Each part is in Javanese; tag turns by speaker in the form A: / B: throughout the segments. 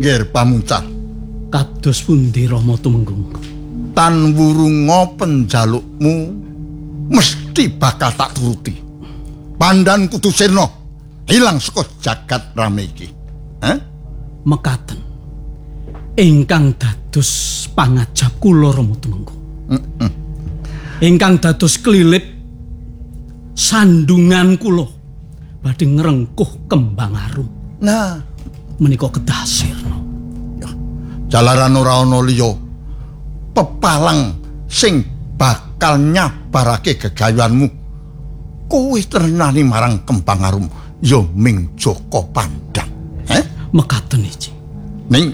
A: Nggih pamuncal.
B: Kados pundi Rama Tumenggung?
A: Tan wurunga penjalukmu mesti bakal tak turuti. Pandan kudu sirna ilang saka jagat rame iki.
B: Mekaten. Ingkang dados pangajap kula Rama Tumenggung. Ingkang dados klilip sandungan kula badhe ngrengkuh kembang arum.
A: Nah,
B: menika kedah sirna.
A: Ya, jalaran ora ana liya pepalang sing bakal nyabarake gegayuanmu. Kowe ternani marang kembang arum ya ming Joko Pandang.
B: Mekaten iki.
A: Ning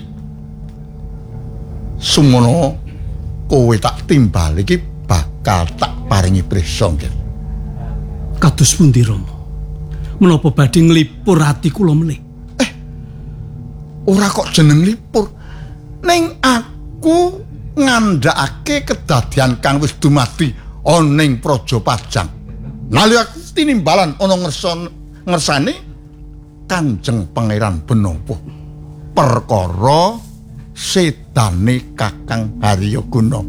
A: sumono kowe tak timbal iki bakal tak paringi prisa nggih.
B: Kados pundi Rama? Menapa badhe nglipur ati kula meneh?
A: Ora kok jeneng lipur. Ning aku ngandhakake kedadian kang wis dumadi ana ning Praja Pajang. Nalika aku tinimbalan ana ngersane Kanjeng Pangeran Benapa perkara sedane Kakang Haryaguna.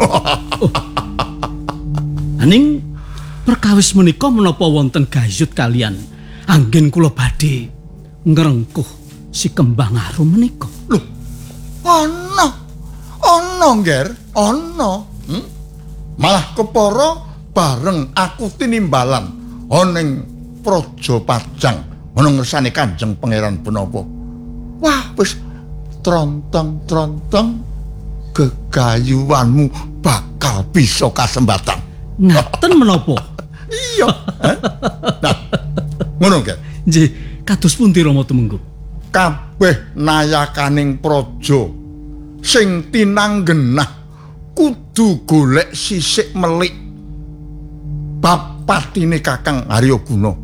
B: Aning perkawis menika menapa wonten gayut kalian anggen kula badhe ngrengkuh si kembang arum menika.
A: Lho, ana ngger, ana. Malah kepara bareng aku tinimbalan ana ing Praja Pajang ana ngersane Kanjeng Pangeran Benapa. Wah, wis trontong-trontong gegayuanmu bakal bisa kasembatan.
B: Ngaten menapa?
A: Iya. Nah, ngono nggih.
B: Nggih, kados pundi Rama Tumenggung?
A: Kabeh nayakaning praja sing tinanggenah kudu golek sisik melik bab patine Kakang Haryaguna.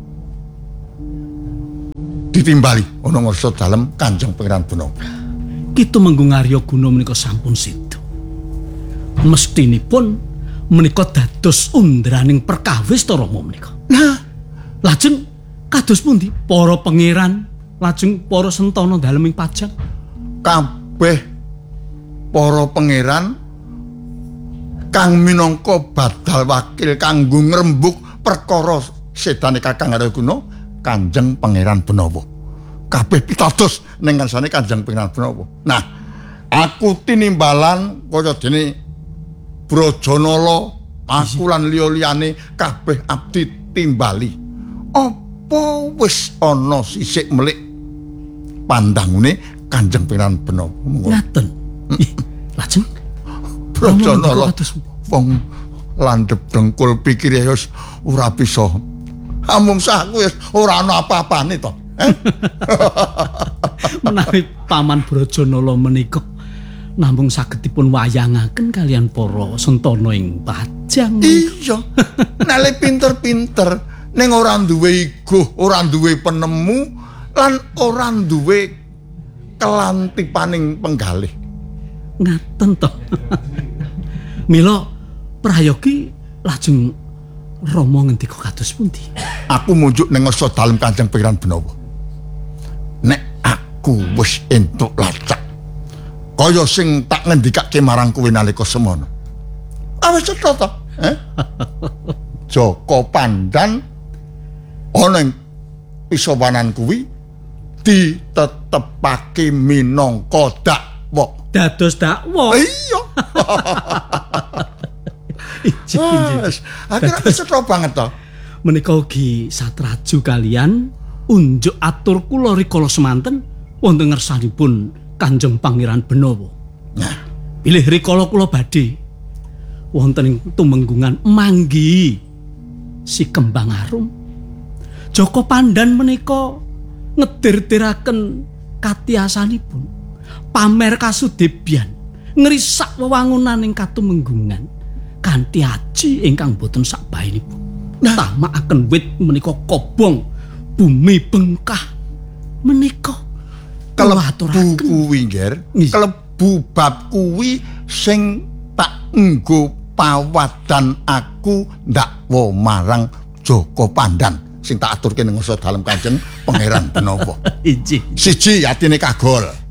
A: Ditimbali ana ngarsa dalem Kanjeng Pangeran Benapa.
B: Ki Tumenggung Haryaguna menika sampun seda. Mestinipun menika dados undraning perkawis ta Rama menika.
A: Nah,
B: lajeng kados pundi para pangeran lajeng para sentana daleming pajang?
A: Kabeh para pangeran kang minangka badal wakil kanggo ngrembug perkara sedane Kakang Haryaguna Kanjeng Pangeran Benapa. Kabeh pitados ning ngarsane Kanjeng Pangeran Benapa. Nah, aku tinimbalan kaya dene Brajanala, aku lan liya-liyane kabeh abdi timbali. Apa wis ana sisik melik pandangune Kanjeng Pangeran Benapa?
B: Ngaten. Lajeng
A: Brajanala wong landhep dengkul pikire wis ora bisa. Amung saku wis ora ana apa-apane to.
B: Menawi Paman Brajanala menika namung sagedipun wayangaken kalian para sentana ing pajang.
A: Iya. Nale pinter-pinter ning ora duwe iguh, ora duwe penemu lan ora duwe kelantipaning penggalih.
B: Ngaten to. Mila prayogi lajeng Rama ngendika kados pundi?
A: Aku munjuk ning ngarsa dalem Kanjeng Pangeran Benapa. Nek aku wis entuk lacak kaya sing tak ngendikake marang kowe nalika semono. Awis cetha to? Joko Pandan ana ing pisowanan kuwi ditetepake minangka dakwa.
B: Dados dakwa.
A: Iya. Akhirnya cetha banget to.
B: Menika ugi satraju kalian unjuk atur kula rikala semanten wonten ngersanipun Kanjeng Pangeran Benapa.
A: Nah,
B: bilih rikala kula badhe wonten ing tumenggungan manggi si kembang arum. Joko Pandan menika ngedir-diraken katiasanipun pamer kasudebyan ngrisak wewangunan ing katumenggungan kanthi aji ingkang boten sakbahenipun. Tamakaken wit menika kobong bumi bengkah menika
A: kelebu kuwi nggir, kelebu bab kuwi sing tak nggo pawadan aku ndakwa marang Joko Pandan sing tak aturke ning ngarsa dalem Kanjeng Pangeran Benapa.
B: Injih.
A: Siji atine kagol.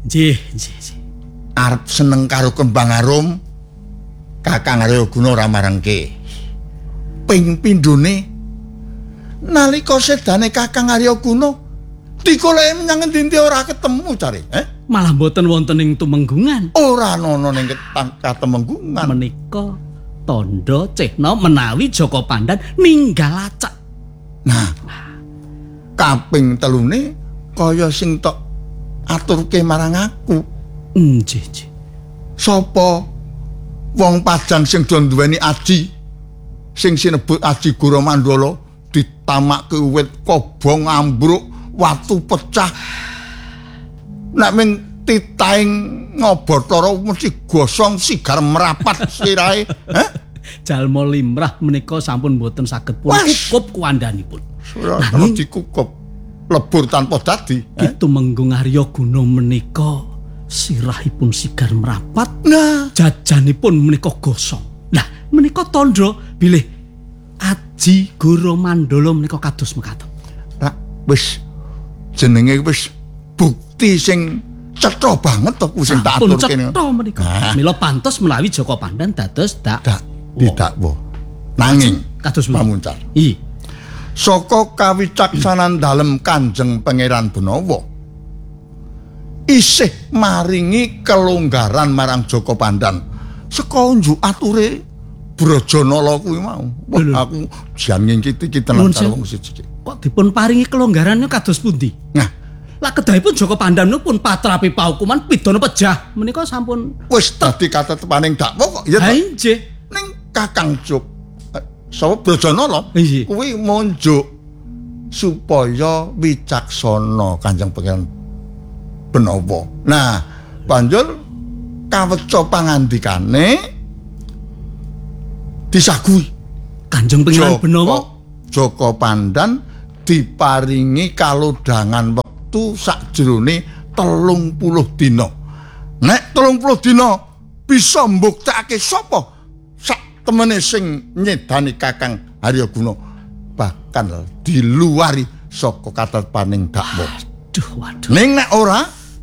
B: Nggih.
A: Arep seneng karo Kembang Arum, Kakang Aryaguna ora marengke. Ping pindhone nalika sedane Kakang Aryaguna dikoleki menyang endi ora ketemu cari.
B: Malah mboten wonten ing tumenggungan.
A: Ora ana ning katemenggungan.
B: Menika tandha cehna menawi Jaka Pandan ninggal acak.
A: Nah, kaping telune kaya sing tok aturke marang aku.
B: Nggih.
A: Sapa wong Padang sing do nduweni aji sing sinebut Aji Goro Mandala ditamakke wit kobong ambruk watu pecah nek ming titaing ngobothara mesti gosong sigar merapat sirahe.
B: Jalma limrah menika sampun boten saged pun cukup kuwandanipun.
A: Nanging dikukup lebur tanpa dadi.
B: Tumenggung Aryaguna menika sirahipun sigar merapat.
A: Nah,
B: Jajanipun menika gosong. Lah menika tandha bilih Aji Goro Mandala menika kados mekaten.
A: Lah wis jenenge wis bukti sing cetha banget to ku sing tak aturke.
B: Cetha menika. Mila pantes menawi Jaka Pandan dados
A: didakwa. Nanging
B: kados
A: pamuncar.
B: Iya.
A: Saka kawicaksanan dalem Kanjeng Pangeran Benawa isih maringi kelonggaran marang Jaka Pandan saka unjuk ature Brajanala kuwi mau. Wah, aku jan ngingkiti tenan karo wong siji.
B: Kok dipun paringi kelonggaran kados pundi?
A: Nah,
B: lah kedahipun Jaka Pandan pun patrapi paukuman pidana pejah menika sampun
A: wis dadi katetepaning dakwa kok ya
B: ha
A: to.
B: nggih.
A: Ning Kakang Juk sapa Brajanala kuwi monjuk supaya wicaksana Kanjeng Pangeran Benawa. Nah, banjur kaweca pangandikane disagui
B: Kanjeng Pangeran Benawa
A: Jaka Pandan diparingi kalodhangan wektu sakjroning 30 dina. Nek 30 dina bisa mbuktekake sapa sak temene sing nyedani Kakang Aryaguna bahkan diluari saka katepaning dakwa.
B: Waduh.
A: Ning nek ora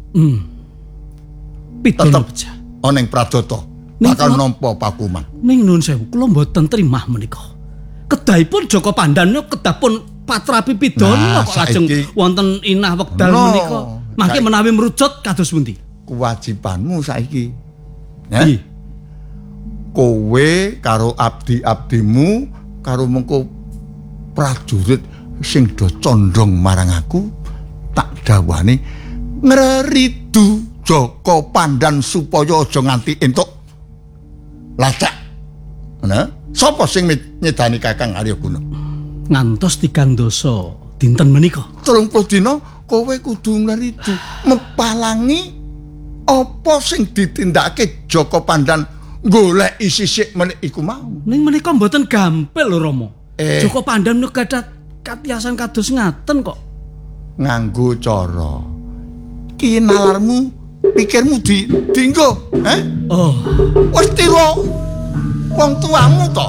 B: pidana pejah
A: ana ing pradata bakal nampa pakuman.
B: Ning nuwun sewu kula mboten trimah menika. Kedahipun Jaka Pandan kedah pun patrapi pidana kok lajeng wonten inah wekdal menika. Mangke menawi merucut kados pundi?
A: Kewajibanmu saiki. Ya. Kowe karo abdi-abdimu karo mengko prajurit sing do condong marang aku tak dawani ngreridu Jaka Pandan supaya aja nganti entuk lacak. Nah, sapa sing nyedani Kakang Aryaguna?
B: Ngantos 3 dasa dinten menika.
A: 30 dina kowe kudu ngreridu mepalangi apa sing ditindakake Jaka Pandan goleki sisik menik iku mau.
B: Ning menika mboten gampil lho Rama. Jaka Pandan menika gadah katiasan kados ngaten kok.
A: Nganggo cara kinalarmu pikirmu dienggo,
B: Oh,
A: wis tira wong tuamu to,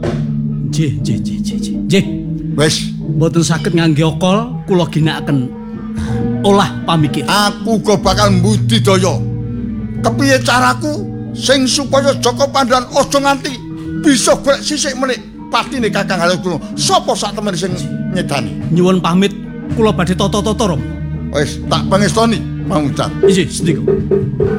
B: Nggih.
A: Wis,
B: Mboten saged ngangge okol, kula ginakaken olah pamikir.
A: aku go bakal mbudidaya. Kepiye caraku sing supaya Jaka Pandan aja nganti bisa golek sisik menik patine Kakang Aryaguna. Sapa sak temen sing nyedani?
B: Nyuwun pamit kula badhe tata-tata Rama.
A: Wis tak pangestoni, mangucap.
B: Iji, sedika.